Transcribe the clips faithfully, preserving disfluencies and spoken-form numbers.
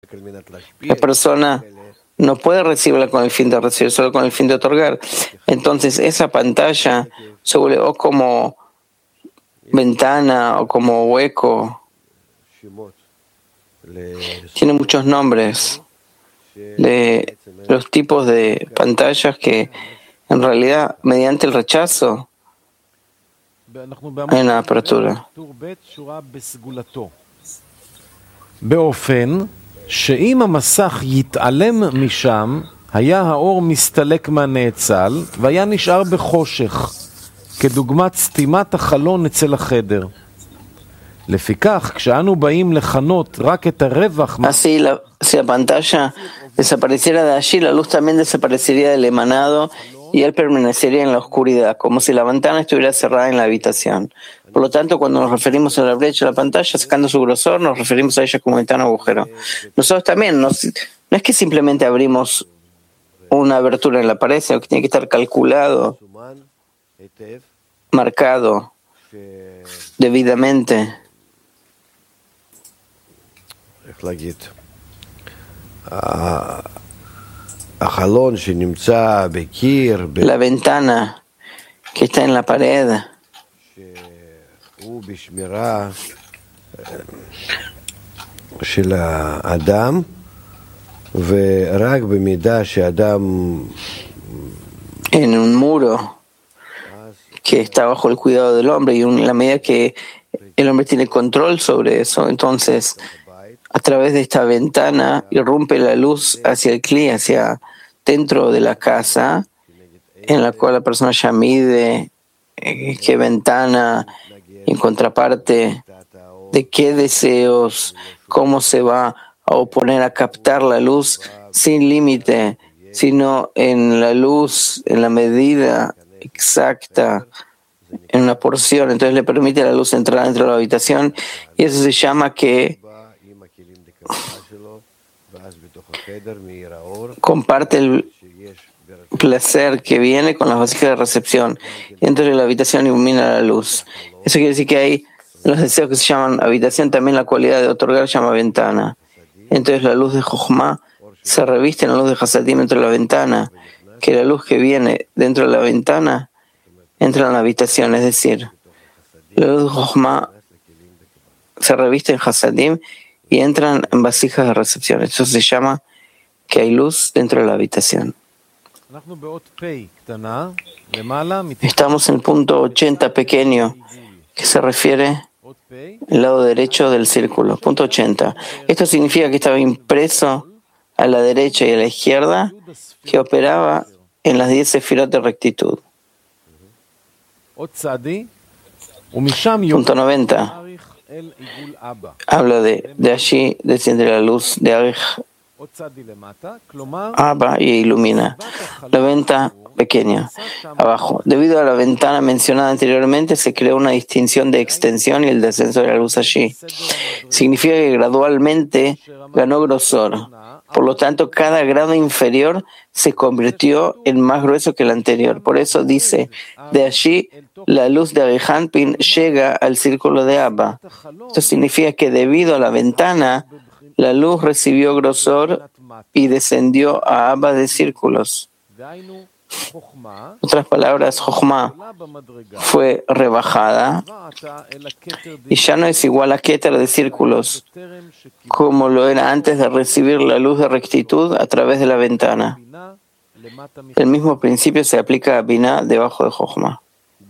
La persona no puede recibirla con el fin de recibir, solo con el fin de otorgar. Entonces esa pantalla se vuelve o como ventana o como hueco. Tiene muchos nombres de los tipos de pantallas que en realidad mediante el rechazo hay una apertura. באופן שאם המסך יתעלם משם, היה האור מסתלק מהנאצל והיה נשאר בחושך, כדוגמת סתימת החלון אצל החדר. לפיכך, כשאנו באים לכנות רק את הרווח... Así, la, si la pantalla desapareciera de allí, la luz también desaparecería del emanado y él permanecería en la oscuridad, como si la ventana estuviera cerrada en la habitación. Por lo tanto, cuando nos referimos a la brecha de la pantalla, sacando su grosor, nos referimos a ella como ventana o agujero. Nosotros también, nos, no es que simplemente abrimos una abertura en la pared, sino que tiene que estar calculado, marcado debidamente. La ventana que está en la pared en un muro que está bajo el cuidado del hombre, y en la medida que el hombre tiene control sobre eso, entonces a través de esta ventana irrumpe la luz hacia el cli, hacia dentro de la casa, en la cual la persona ya mide eh, qué ventana, en contraparte de qué deseos, cómo se va a oponer a captar la luz sin límite, sino en la luz, en la medida exacta, en una porción. Entonces le permite a la luz entrar dentro de la habitación, y eso se llama que comparte el placer que viene con las vasijas de recepción. Dentro de la habitación ilumina la luz. Eso quiere decir que hay los deseos que se llaman habitación, también la cualidad de otorgar se llama ventana. Entonces la luz de Jochma se reviste en la luz de Hasadim dentro de la ventana, que la luz que viene dentro de la ventana entra en la habitación, es decir, la luz de Jochma se reviste en Hasadim y entran en vasijas de recepción. Eso se llama que hay luz dentro de la habitación. Estamos en el punto ochenta pequeño, que se refiere al lado derecho del círculo. Punto ochenta. Esto significa que estaba impreso a la derecha y a la izquierda, que operaba en las diez sefirot de rectitud. Punto noventa. Habla de, de allí desciende la luz de Arich Abba y ilumina la ventana pequeña abajo. Debido a la ventana mencionada anteriormente, se creó una distinción de extensión y el descenso de la luz allí. Significa que gradualmente ganó grosor. Por lo tanto, cada grado inferior se convirtió en más grueso que el anterior. Por eso dice, de allí la luz de Arihanpin llega al círculo de Abba. Esto significa que debido a la ventana, la luz recibió grosor y descendió a Abba de círculos. Otras palabras, Jochma fue rebajada y ya no es igual a Keter de círculos, como lo era antes de recibir la luz de rectitud a través de la ventana. El mismo principio se aplica a Binah debajo de Jochma.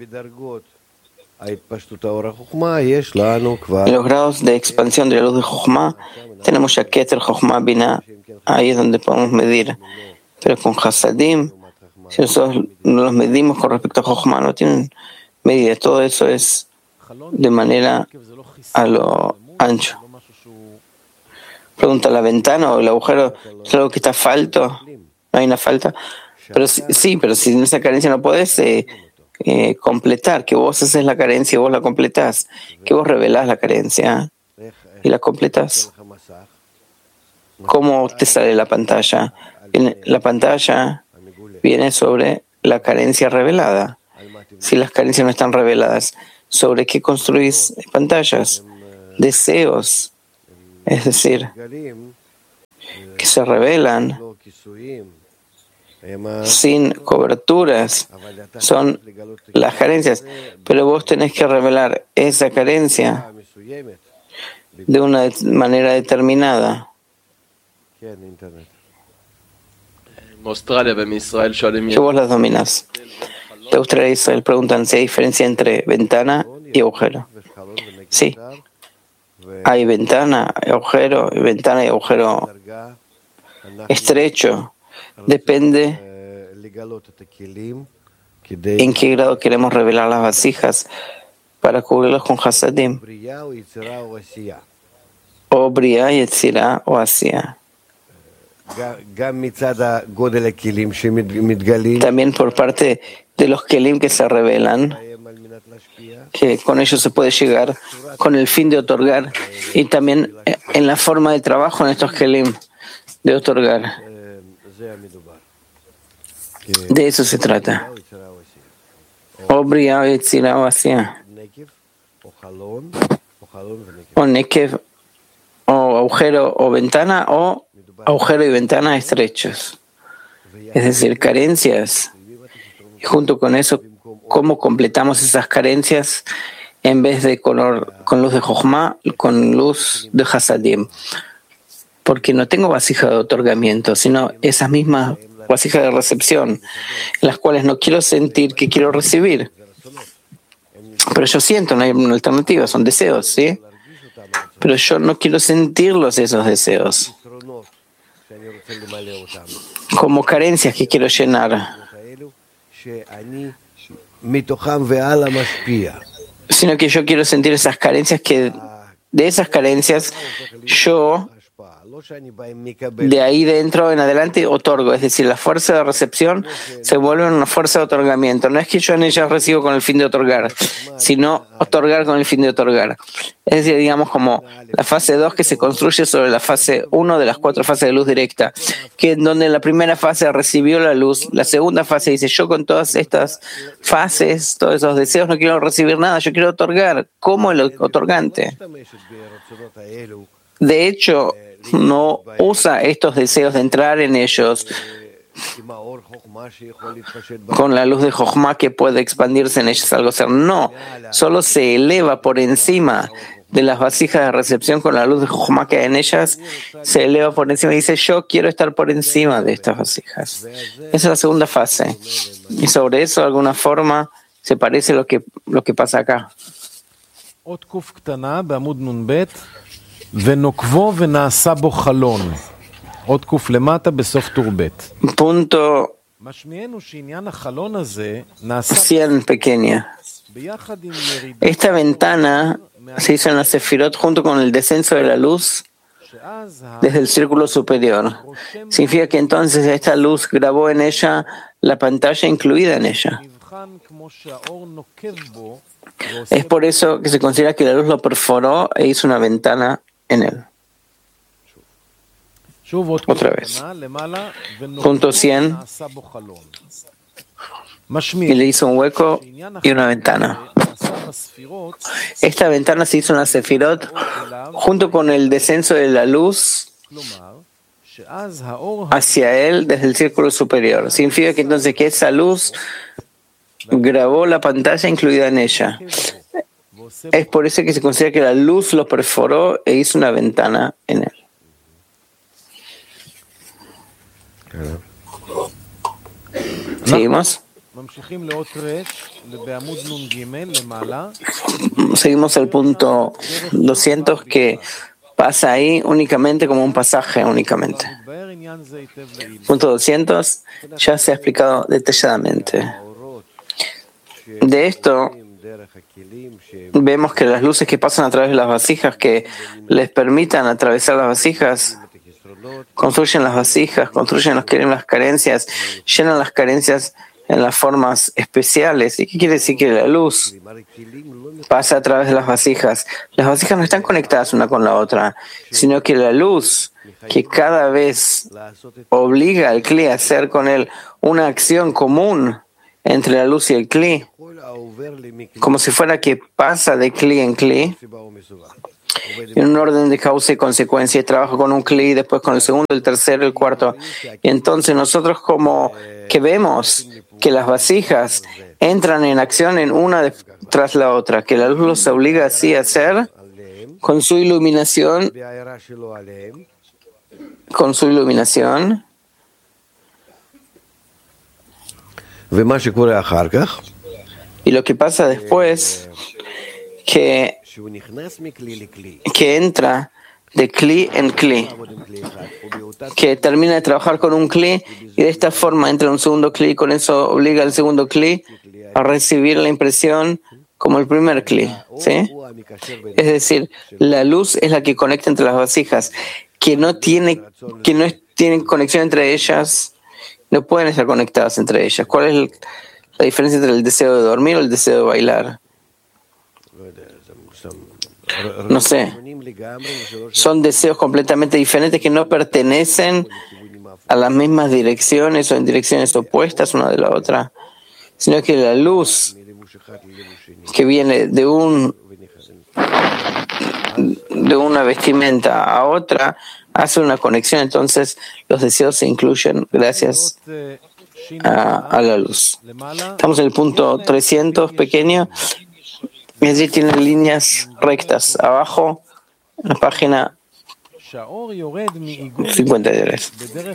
En los grados de expansión de la luz de Jochma tenemos ya Keter, Jochma, Binah. Ahí es donde podemos medir. Pero con Hasadim, si nosotros no los medimos con respecto a Jochma, no tienen medida. Todo eso es de manera a lo ancho. Pregunta, ¿la ventana o el agujero es algo que está falto? ¿No hay una falta? Pero sí, pero si en esa carencia no puedes eh, eh, completar, que vos haces la carencia y vos la completás, que vos revelás la carencia y la completás. ¿Cómo te sale la pantalla? En la pantalla viene sobre la carencia revelada. Si las carencias no están reveladas, ¿sobre qué construís pantallas? Deseos. Es decir, que se revelan sin coberturas son las carencias, pero vos tenés que revelar esa carencia de una manera determinada. Que vos las dominas. De Australia y Israel preguntan si hay diferencia entre ventana y agujero. Sí, hay ventana, agujero, ventana y agujero estrecho. Depende en qué grado queremos revelar las vasijas para cubrirlos con hasadim, o briá, yetzirá o asía. También por parte de los kelim que se revelan, que con ellos se puede llegar con el fin de otorgar, y también en la forma de trabajo en estos kelim de otorgar. De eso se trata. O briá, yetzirá o asía. O nekev, o agujero o ventana, o agujero y ventana estrechos. Es decir, carencias. Y junto con eso, ¿cómo completamos esas carencias en vez de color, con luz de Jochma, con luz de Hasadim? Porque no tengo vasija de otorgamiento, sino esas mismas vasijas de recepción, en las cuales no quiero sentir que quiero recibir. Pero yo siento, no hay una alternativa, son deseos, ¿sí? Pero yo no quiero sentirlos, esos deseos, como carencias que quiero llenar, sino que yo quiero sentir esas carencias, que de esas carencias yo de ahí dentro en adelante otorgo. Es decir, la fuerza de recepción se vuelve una fuerza de otorgamiento. No es que yo en ellas recibo con el fin de otorgar, sino otorgar con el fin de otorgar. Es decir, digamos como la fase dos que se construye sobre la fase uno de las cuatro fases de luz directa, que en donde la primera fase recibió la luz, la segunda fase dice: yo con todas estas fases, todos esos deseos, no quiero recibir nada, yo quiero otorgar como el otorgante. De hecho, no usa estos deseos de entrar en ellos con la luz de Jochma que puede expandirse en ellos algo ser. No, solo se eleva por encima de las vasijas de recepción con la luz de Jochma que hay en ellas, se eleva por encima y dice: yo quiero estar por encima de estas vasijas. Esa es la segunda fase. Y sobre eso, de alguna forma, se parece lo que, lo que pasa acá. ונוקבו ונעשה בו חלון. עוד קוף למטה בסוף טור ב'. Punto cien pequeña. Esta ventana se hizo en la Sefirot junto con el descenso de la luz desde el círculo superior. Significa que entonces esta luz grabó en ella la pantalla incluida en ella. Es por eso que se considera que la luz lo perforó e hizo una ventana en él. Otra vez. Punto cien. Y le hizo un hueco y una ventana. Esta ventana se hizo en la Sefirot junto con el descenso de la luz hacia él desde el círculo superior. Significa que entonces que esa luz grabó la pantalla incluida en ella. Es por eso que se considera que la luz lo perforó e hizo una ventana en él. ¿Seguimos? Seguimos el punto doscientos, que pasa ahí únicamente como un pasaje únicamente. Punto doscientos ya se ha explicado detalladamente. De esto vemos que las luces que pasan a través de las vasijas, que les permitan atravesar las vasijas, construyen las vasijas, construyen los que las carencias, llenan las carencias en las formas especiales. ¿Y qué quiere decir? Que la luz pasa a través de las vasijas. Las vasijas no están conectadas una con la otra, sino que la luz, que cada vez obliga al Kli a hacer con él una acción común entre la luz y el Kli, como si fuera que pasa de Kli en Kli, en un orden de causa y consecuencia, y trabaja con un Kli, después con el segundo, el tercero, el cuarto. Y entonces nosotros como que vemos que las vasijas entran en acción en una de, tras la otra, que la luz los obliga así a hacer con su iluminación, con su iluminación. Y lo que pasa después, que, que entra de Kli en Kli, que termina de trabajar con un Kli y de esta forma entra un segundo Kli, con eso obliga al segundo Kli a recibir la impresión como el primer Kli, ¿sí? Es decir, la luz es la que conecta entre las vasijas, que no tiene, que no es, tienen conexión entre ellas, no pueden estar conectadas entre ellas. ¿Cuál es el, la diferencia entre el deseo de dormir o el deseo de bailar? No sé. Son deseos completamente diferentes que no pertenecen a las mismas direcciones o en direcciones opuestas una de la otra, sino que la luz que viene de un de una vestimenta a otra hace una conexión, entonces los deseos se incluyen gracias a, a la luz. Estamos en el punto trescientos pequeño, y allí tiene líneas rectas abajo en la página cincuenta y tres.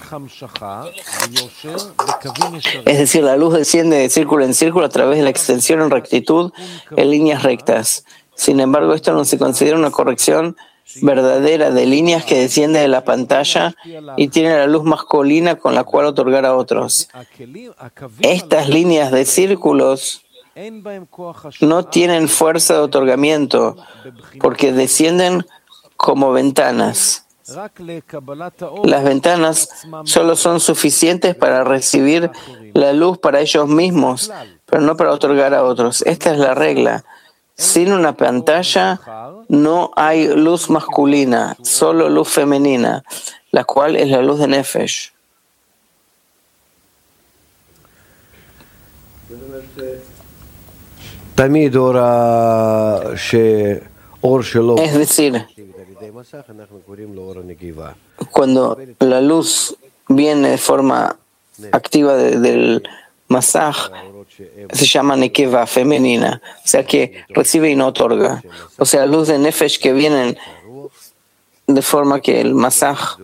Es decir, la luz desciende de círculo en círculo a través de la extensión en rectitud en líneas rectas. Sin embargo, esto no se considera una corrección verdadera de líneas que desciende de la pantalla y tiene la luz masculina con la cual otorgar a otros. Estas líneas de círculos no tienen fuerza de otorgamiento porque descienden como ventanas. Las ventanas solo son suficientes para recibir la luz para ellos mismos, pero no para otorgar a otros. Esta es la regla. Sin una pantalla no hay luz masculina, solo luz femenina, la cual es la luz de Nefesh. Es decir, cuando la luz viene de forma activa de, del masaj, se llama nekeva, femenina, o sea que recibe y no otorga. O sea, luz de nefesh que vienen de forma que el masaj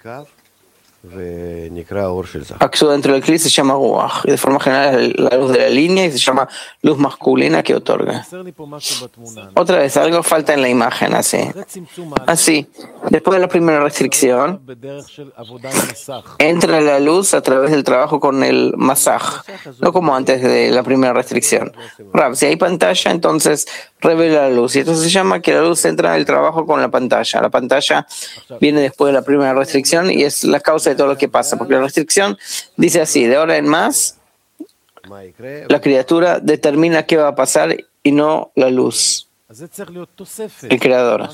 actúa dentro del kli se llama ruach, y de forma general la luz de la línea y se llama luz masculina que otorga. Otra vez, algo falta en la imagen, así. Así, después de la primera restricción, entra la luz a través del trabajo con el masaj, no como antes de la primera restricción. Rab, si hay pantalla, entonces revela la luz, y esto se llama que la luz entra en el trabajo con la pantalla. La pantalla viene después de la primera restricción y es la causa de todo lo que pasa, porque la restricción dice así: de ahora en más la criatura determina qué va a pasar y no la luz, el creador.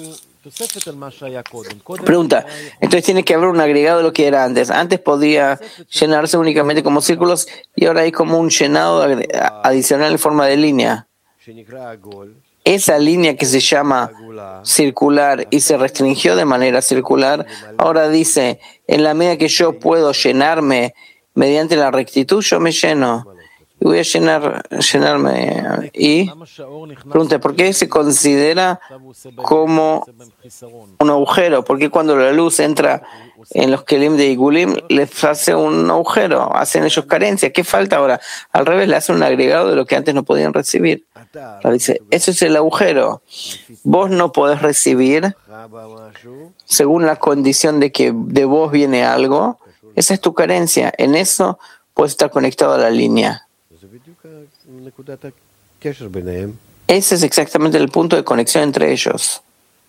Pregunta, entonces tiene que haber un agregado de lo que era antes. Antes podía llenarse únicamente como círculos y ahora hay como un llenado adicional en forma de línea. Esa línea que se llama circular y se restringió de manera circular, ahora dice, en la medida que yo puedo llenarme mediante la rectitud, yo me lleno. Y voy a llenar, llenarme. Y pregunta, ¿por qué se considera como un agujero? Porque cuando la luz entra en los kelim de Igulim, les hace un agujero, hacen ellos carencia. ¿Qué falta ahora? Al revés, le hacen un agregado de lo que antes no podían recibir. Ahora dice, eso es el agujero. Vos no podés recibir según la condición de que de vos viene algo. Esa es tu carencia. En eso puedes estar conectado a la línea. Ese es exactamente el punto de conexión entre ellos.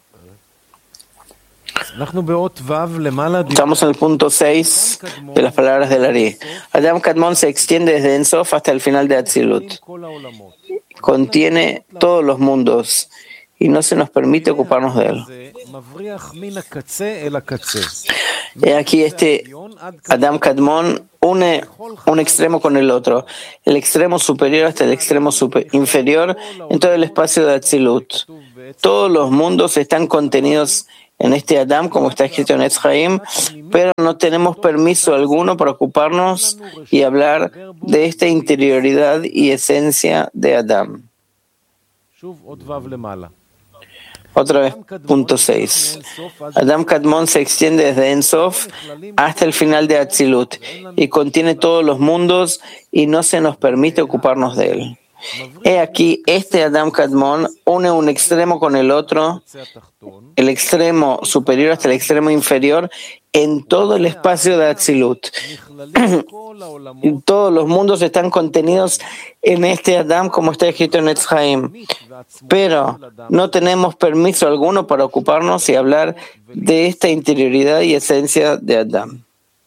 Estamos en el punto seis de las palabras del Ari. Adam Kadmon se extiende desde Ensof hasta el final de Atzilut. Contiene todos los mundos y no se nos permite ocuparnos de él. He aquí este Adam Kadmon une un extremo con el otro, el extremo superior hasta el extremo super inferior en todo el espacio de Atzilut. Todos los mundos están contenidos en este Adam, como está escrito en Etz Chaim, pero no tenemos permiso alguno para ocuparnos y hablar de esta interioridad y esencia de Adam. Otra vez, punto seis. Adam Kadmon se extiende desde En Sof hasta el final de Atzilut y contiene todos los mundos y no se nos permite ocuparnos de él. He aquí, este Adam Kadmon une un extremo con el otro, el extremo superior hasta el extremo inferior, en todo el espacio de Atzilut. Todos los mundos están contenidos en este Adam, como está escrito en Etz Chaim. Pero no tenemos permiso alguno para ocuparnos y hablar de esta interioridad y esencia de Adam.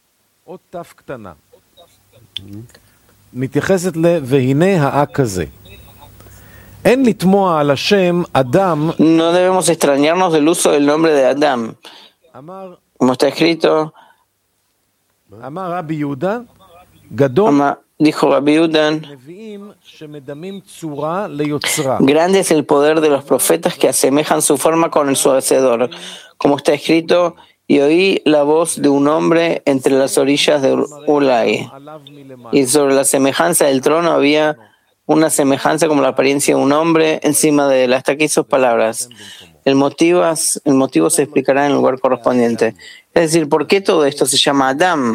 מתייחסת ל... והנה האה כזה. אין לתמוע על השם אדם. No debemos extrañarnos del uso del nombre de Adam. אמר, Como está escrito, אמר רבי יהודה, גדול, ama- dijo Rabbi Yudan, נביאים שמדמים צורה ליוצרה. grande es el poder de los profetas que asemejan su forma con el su hacedor. Como está escrito, y oí la voz de un hombre entre las orillas de Ulai. Y sobre la semejanza del trono había una semejanza como la apariencia de un hombre encima de él. Hasta aquí sus palabras. El motivo, el motivo se explicará en el lugar correspondiente. Es decir, ¿por qué todo esto se llama Adam?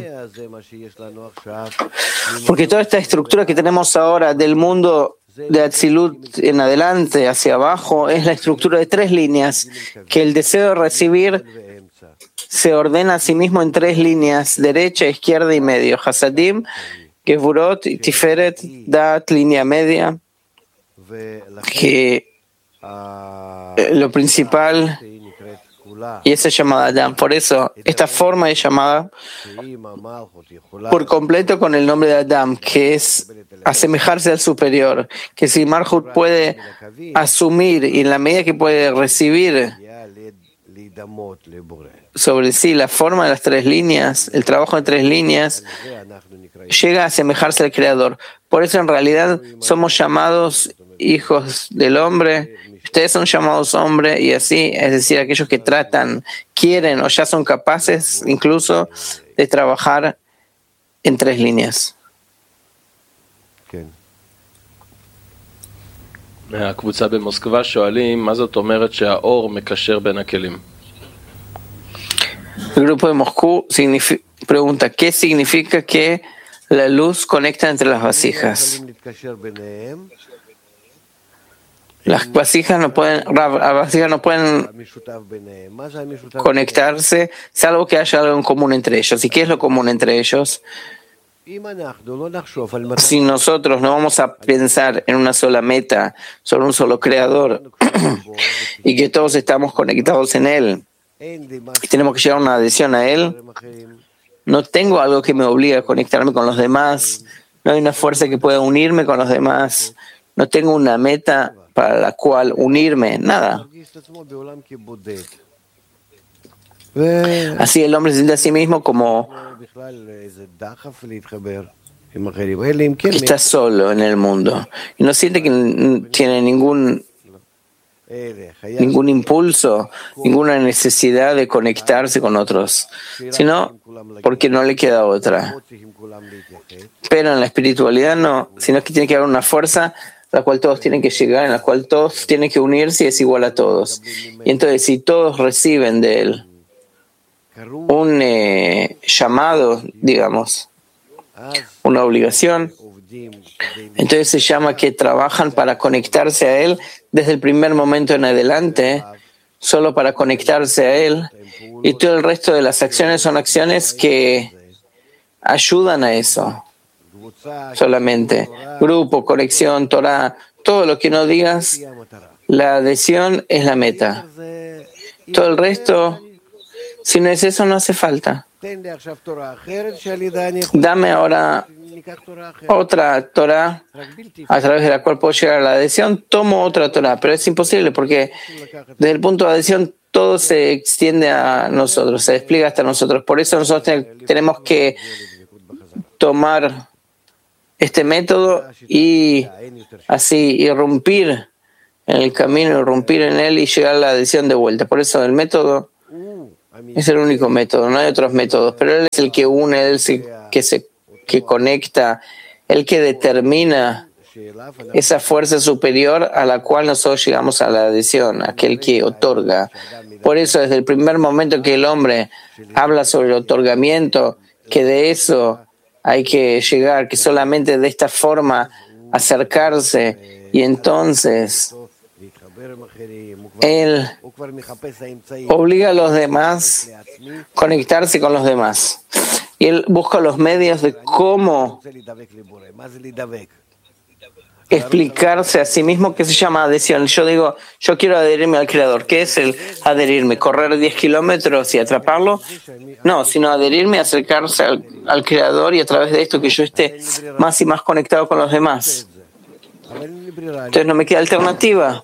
Porque toda esta estructura que tenemos ahora del mundo de Atzilut en adelante hacia abajo es la estructura de tres líneas, que el deseo de recibir se ordena a sí mismo en tres líneas, derecha, izquierda y medio. Hasadim, Gevurot, Tiferet, Dat, línea media, que lo principal, y esa es llamada Adam. Por eso, esta forma es llamada por completo con el nombre de Adam, que es asemejarse al superior, que si Malhut puede asumir y en la medida que puede recibir sobre sí la forma de las tres líneas, el trabajo de tres líneas, llega a asemejarse al Creador. Por eso en realidad somos llamados hijos del hombre, ustedes son llamados hombre y así, es decir, aquellos que tratan, quieren o ya son capaces incluso de trabajar en tres líneas. מהקבוצה במוסקבה שואלים מה זאת אומרת שהאור מקשר בין הכלים. El grupo de Moscú pregunta, ¿qué significa que la luz conecta entre las vasijas? Las vasijas no pueden, las vasijas no pueden conectarse, salvo que haya algo en común entre ellos. ¿Y qué es lo común entre ellos? Si nosotros no vamos a pensar en una sola meta, sobre un solo creador, y que todos estamos conectados en él, y tenemos que llegar a una adhesión a él, no tengo algo que me obligue a conectarme con los demás, no hay una fuerza que pueda unirme con los demás, no tengo una meta para la cual unirme, nada. Así el hombre se siente a sí mismo como que está solo en el mundo y no siente que tiene ningún ningún impulso, ninguna necesidad de conectarse con otros, sino porque no le queda otra. Pero en la espiritualidad no, sino que tiene que haber una fuerza a la cual todos tienen que llegar, en la cual todos tienen que unirse y es igual a todos. Y entonces si todos reciben de él un eh, llamado, digamos, una obligación, entonces se llama que trabajan para conectarse a él desde el primer momento en adelante, solo para conectarse a él, y todo el resto de las acciones son acciones que ayudan a eso, solamente. Grupo, conexión, Torah, todo lo que no digas, la adhesión es la meta. Todo el resto, si no es eso, no hace falta. Dame ahora otra Torah a través de la cual puedo llegar a la adhesión, tomo otra Torah, pero es imposible porque desde el punto de adhesión todo se extiende a nosotros, se despliega hasta nosotros. Por eso nosotros te, tenemos que tomar este método y así irrumpir en el camino, irrumpir en él y llegar a la adhesión de vuelta. Por eso el método es el único método, no hay otros métodos, pero él es el que une, él es el que se que conecta, el que determina esa fuerza superior a la cual nosotros llegamos a la adhesión, aquel que otorga. Por eso desde el primer momento que el hombre habla sobre el otorgamiento, que de eso hay que llegar, que solamente de esta forma acercarse, y entonces él obliga a los demás a conectarse con los demás. Y él busca los medios de cómo explicarse a sí mismo, que se llama adhesión. Yo digo, yo quiero adherirme al Creador. ¿Qué es el adherirme? ¿Correr diez kilómetros y atraparlo? No, sino adherirme, acercarse al, al Creador y a través de esto que yo esté más y más conectado con los demás. Entonces no me queda alternativa.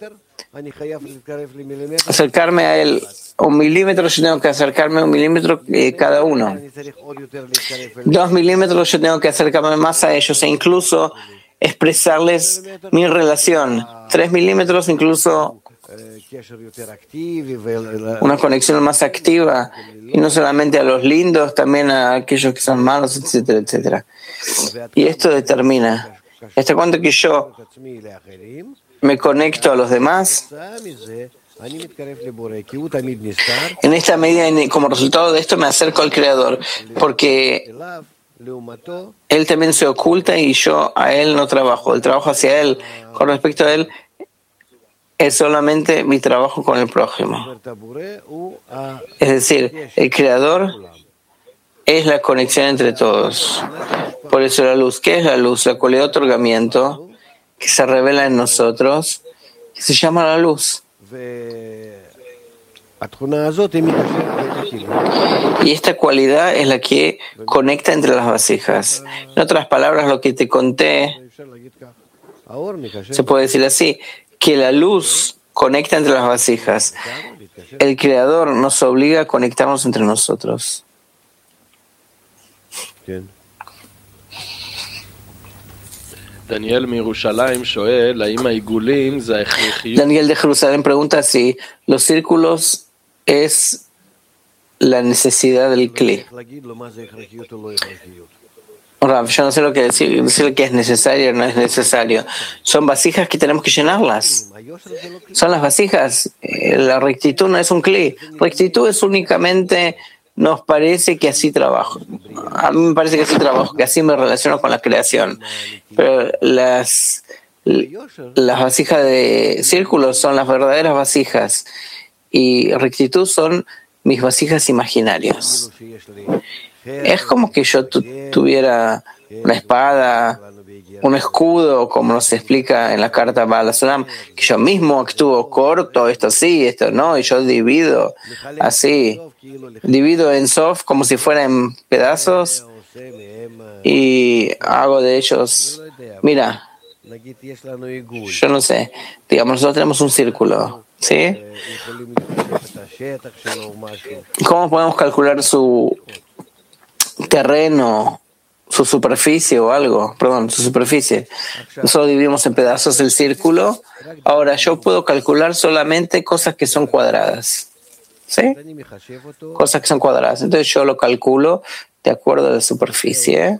Acercarme a él un milímetro, yo tengo que acercarme a un milímetro eh, cada uno. Dos milímetros, yo tengo que acercarme más a ellos e incluso expresarles mi relación. Tres milímetros, incluso una conexión más activa, y no solamente a los lindos, también a aquellos que son malos, etcétera, etcétera. Y esto determina hasta cuánto que yo me conecto a los demás. En esta medida, como resultado de esto, me acerco al Creador, porque Él también se oculta y yo a Él no trabajo. El trabajo hacia Él, con respecto a Él, es solamente mi trabajo con el prójimo. Es decir, el Creador es la conexión entre todos. Por eso la luz, ¿qué es la luz? La cualidad de otorgamiento que se revela en nosotros, que se llama la luz. Y esta cualidad es la que conecta entre las vasijas. En otras palabras, lo que te conté, se puede decir así, que la luz conecta entre las vasijas. El Creador nos obliga a conectarnos entre nosotros. Daniel Daniel de Jerusalén pregunta si los círculos es la necesidad del Kli. Rav, yo no sé lo que decir, decir que es necesario o no es necesario. Son vasijas que tenemos que llenarlas. Son las vasijas. La rectitud no es un Kli. Rectitud es únicamente, nos parece que así trabajo. A mí me parece que así trabajo, que así me relaciono con la creación. Pero las, las vasijas de círculos son las verdaderas vasijas. Y rectitud son mis vasijas imaginarias. Es como que yo tu, tuviera una espada, un escudo, como nos explica en la carta Baal HaSulam, que yo mismo actúo corto, esto sí, esto no, y yo divido así, divido en sof como si fuera en pedazos y hago de ellos, mira, yo no sé, digamos, nosotros tenemos un círculo, ¿sí? ¿Cómo podemos calcular su terreno, su superficie o algo? Perdón, su superficie. Nosotros dividimos en pedazos el círculo. Ahora, yo puedo calcular solamente cosas que son cuadradas. ¿Sí? Cosas que son cuadradas. Entonces yo lo calculo de acuerdo a la superficie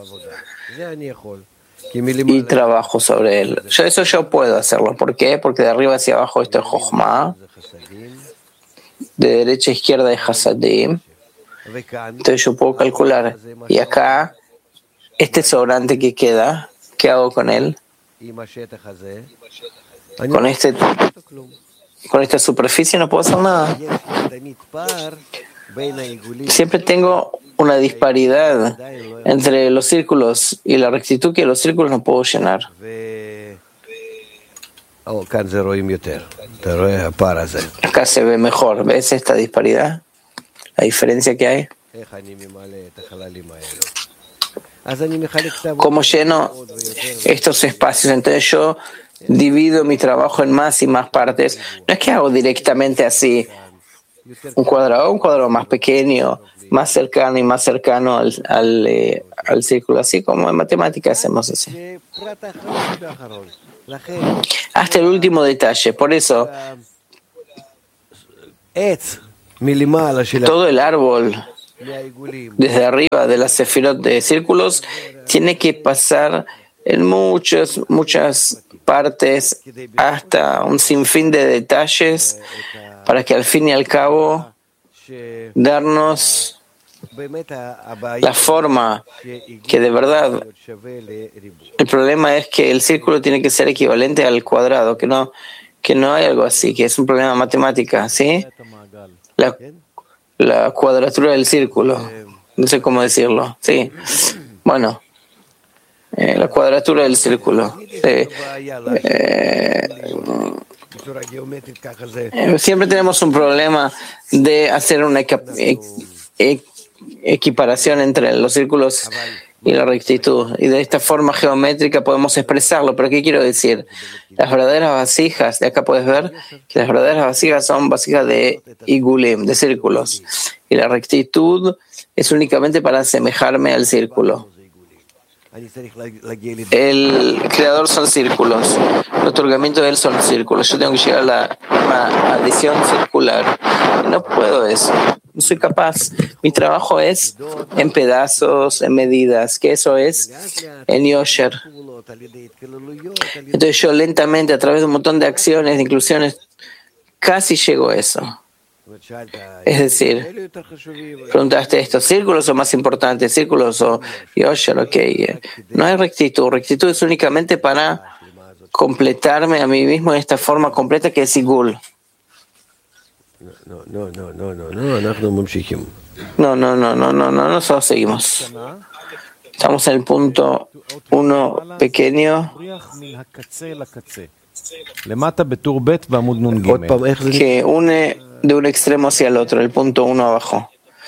y trabajo sobre él. Yo, eso yo puedo hacerlo. ¿Por qué? Porque de arriba hacia abajo esto es Jochma, de derecha a izquierda es Hasadim. Entonces yo puedo calcular. Y acá, este sobrante que queda, ¿qué hago con él? Con este, con esta superficie no puedo hacer nada. Siempre tengo una disparidad entre los círculos y la rectitud que los círculos no puedo llenar. Acá se ve mejor. ¿Ves esta disparidad? La diferencia que hay. ¿Cómo lleno estos espacios? Entonces yo divido mi trabajo en más y más partes. No es que hago directamente así. un cuadrado, un cuadrado más pequeño, más cercano y más cercano al, al, eh, al círculo, así como en matemática hacemos así. Hasta el último detalle. Por eso, todo el árbol desde arriba de las sefirot de círculos tiene que pasar en muchas, muchas partes hasta un sinfín de detalles para que al fin y al cabo darnos la forma que de verdad. El problema es que el círculo tiene que ser equivalente al cuadrado, que no, que no hay algo así, que es un problema matemático, ¿sí? La, la cuadratura del círculo, no sé cómo decirlo, sí. Bueno, eh, la cuadratura del círculo. Eh, eh, eh, siempre tenemos un problema de hacer una e, e, equiparación entre los círculos y la rectitud. Y de esta forma geométrica podemos expresarlo. Pero ¿qué quiero decir? Las verdaderas vasijas, de acá puedes ver que las verdaderas vasijas son vasijas de igulim, de círculos. Y la rectitud es únicamente para asemejarme al círculo. El creador son círculos, el otorgamiento de él son círculos. Yo tengo que llegar a la, una adición circular. Y no puedo eso, no soy capaz. Mi trabajo es en pedazos, en medidas, que eso es en Yosher. Entonces yo lentamente, a través de un montón de acciones, de inclusiones, casi llego a eso. Es decir, preguntaste esto, ¿círculos son más importantes? ¿Círculos o Yosher? Ok. No hay rectitud. Rectitud es únicamente para completarme a mí mismo en esta forma completa que es Igul. No, no, no, no, no, no, no, no, no, no, no, no, nosotros seguimos. Estamos en el punto uno pequeño. Que une de un extremo hacia el otro, el punto uno abajo.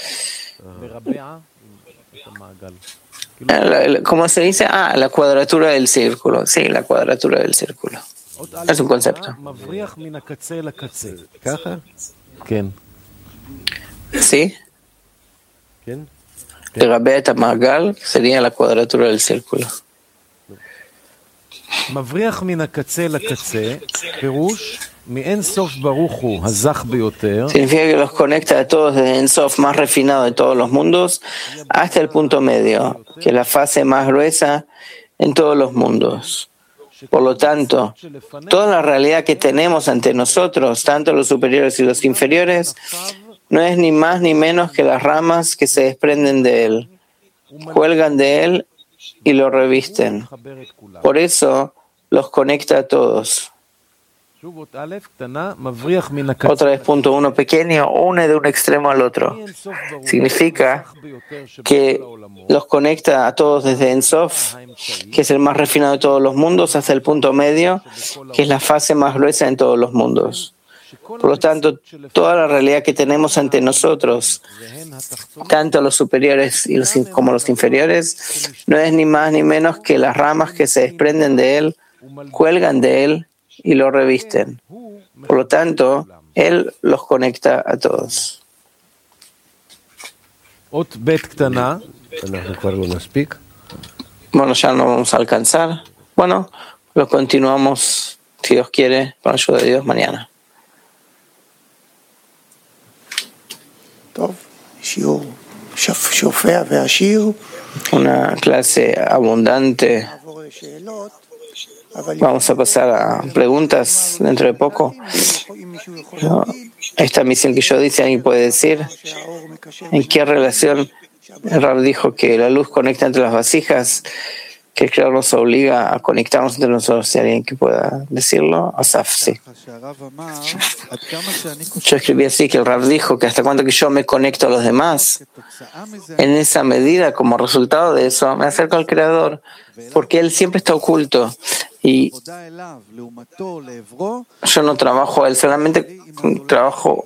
¿Cómo se dice? Ah, la cuadratura del círculo. Sí, la cuadratura del círculo. Es un concepto. ¿Sí? De Rabbi Magal sería la cuadratura del círculo. Significa que los conecta a todos desde En Sof, más refinado de todos los mundos, hasta el punto medio, que es la fase más gruesa en todos los mundos. Por lo tanto, toda la realidad que tenemos ante nosotros, tanto los superiores y los inferiores, no es ni más ni menos que las ramas que se desprenden de él, cuelgan de él y lo revisten. Por eso los conecta a todos. Otra vez, punto uno pequeño, une de un extremo al otro. Significa que los conecta a todos desde En Sof, que es el más refinado de todos los mundos, hasta el punto medio, que es la fase más gruesa en todos los mundos. Por lo tanto, toda la realidad que tenemos ante nosotros, tanto los superiores y los, como los inferiores, no es ni más ni menos que las ramas que se desprenden de él, cuelgan de él y lo revisten. Por lo tanto, él los conecta a todos. Bueno, ya no vamos a alcanzar. Bueno, lo continuamos, si Dios quiere, con la ayuda de Dios, mañana. Una clase abundante. Vamos a pasar a preguntas dentro de poco. ¿No? Esta misión que yo dice, ¿alguien puede decir en qué relación el Rab dijo que la luz conecta entre las vasijas, que el Creador nos obliga a conectarnos entre nosotros? Si alguien que pueda decirlo, Asaf, sí. Yo escribí así, que el Rab dijo que hasta cuando que yo me conecto a los demás, en esa medida, como resultado de eso, me acerco al Creador, porque Él siempre está oculto. Y yo no trabajo a Él, solamente trabajo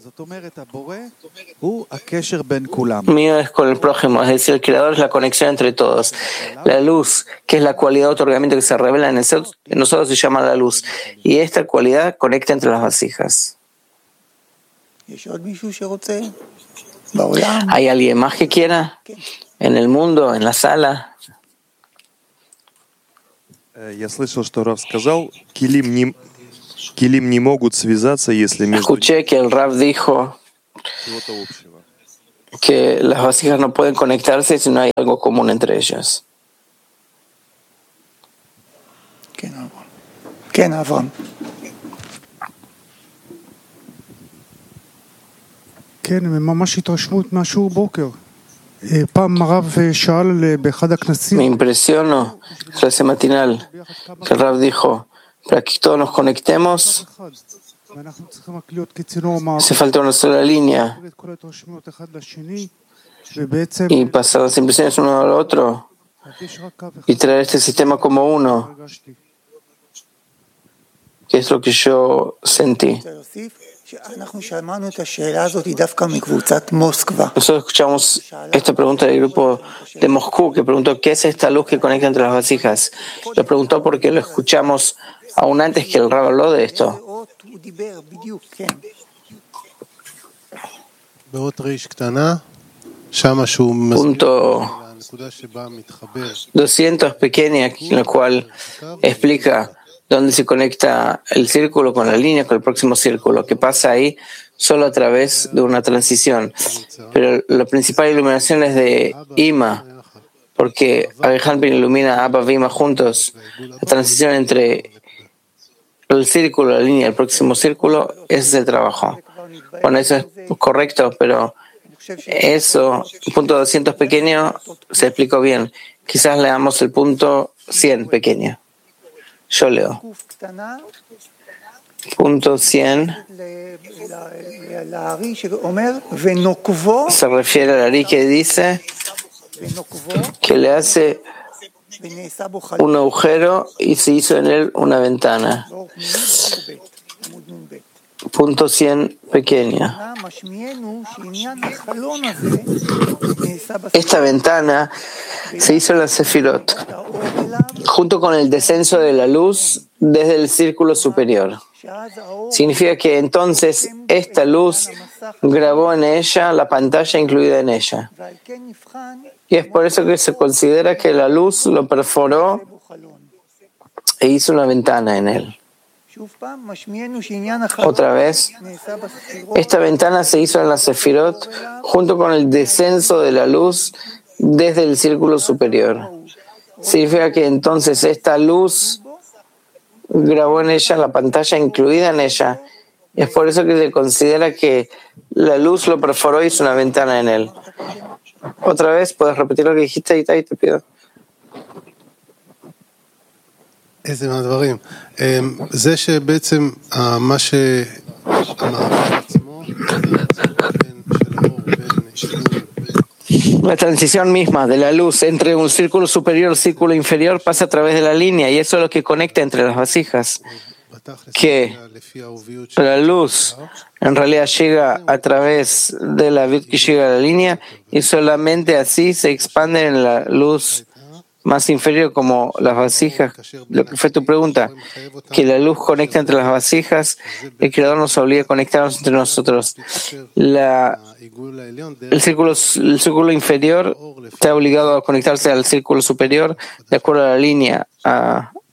mío es con el prójimo, es decir, el Creador es la conexión entre todos. La luz, que es la cualidad de otorgamiento que se revela en nosotros, en nosotros se llama la luz. Y esta cualidad conecta entre las vasijas. ¿Hay alguien más que quiera? ¿En el mundo? ¿En la sala? Я слышал, что Рав сказал, килим не, килим не могут связаться, если между Escuché que el Rav dijo чего-то общего. que las vasijas no pueden conectarse si no hay algo común entre ellas. כן, אברהם. כן, ממש התרשמות מהשיעור בוקר. פעם הרב שאל באחד הכנסים. Me impresionó la clase matinal que el Rav dijo, para que todos nos conectemos, hace falta una sola línea y pasar las impresiones uno al otro y traer este sistema como uno, que es lo que yo sentí. Nosotros escuchamos esta pregunta del grupo de Moscú que preguntó ¿qué es esta luz que conecta entre las vasijas? Lo preguntó porque lo escuchamos aún antes que el Rav habló de esto. Punto doscientos pequeña, en la cual explica dónde se conecta el círculo con la línea, con el próximo círculo, que pasa ahí solo a través de una transición. Pero la principal iluminación es de Ima, porque Alejandro ilumina a Abba y Ima juntos. La transición entre el círculo, la línea y el próximo círculo, ese es el trabajo. Bueno, eso es correcto, pero eso, el punto doscientos pequeño, se explicó bien. Quizás leamos el punto cien pequeño. Yo leo. Punto cien. Se refiere al Ari que dice que le hace un agujero y se hizo en él una ventana. Punto cien pequeña. Esta ventana se hizo en la Sefirot, junto con el descenso de la luz desde el círculo superior. Significa que entonces esta luz grabó en ella la pantalla incluida en ella. Y es por eso que se considera que la luz lo perforó e hizo una ventana en él. Otra vez, esta ventana se hizo en la Sefirot junto con el descenso de la luz desde el círculo superior. Significa que entonces esta luz grabó en ella la pantalla incluida en ella. Es por eso que se considera que la luz lo perforó y hizo una ventana en él. Otra vez, ¿puedes repetir lo que dijiste, Itai? Te pido. איזה מהדברים. זה שבעצם מה שהמעבר עצמו La transición misma de la luz entre un círculo superior y un círculo inferior pasa a través de la línea y eso es lo que conecta entre las vasijas. Que la luz en realidad llega a través de la vid que llega a la línea y solamente así se expande en la luz más inferior como las vasijas. Lo que fue tu pregunta, que la luz conecta entre las vasijas, el Creador nos obliga a conectarnos entre nosotros. La, el, círculo, el círculo inferior está obligado a conectarse al círculo superior de acuerdo a la línea, a